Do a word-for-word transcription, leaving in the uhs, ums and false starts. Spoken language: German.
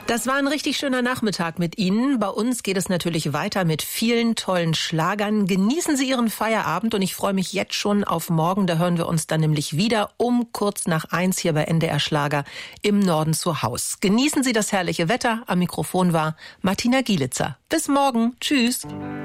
Das war ein richtig schöner Nachmittag mit Ihnen. Bei uns geht es natürlich weiter mit vielen tollen Schlagern. Genießen Sie Ihren Feierabend und ich freue mich jetzt schon auf morgen. Da hören wir uns dann nämlich wieder um kurz nach eins hier bei N D R Schlager im Norden zu Haus. Genießen Sie das herrliche Wetter. Am Mikrofon war Martina Gielitzer. Bis morgen. Tschüss.